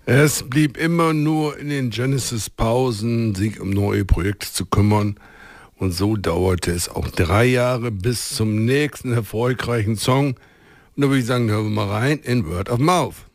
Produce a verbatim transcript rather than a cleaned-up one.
Es blieb immer nur in den Genesis-Pausen, sich um neue Projekte zu kümmern. Und so dauerte es auch drei Jahre bis zum nächsten erfolgreichen Song. Und da würde ich sagen, hören wir mal rein in Word of Mouth.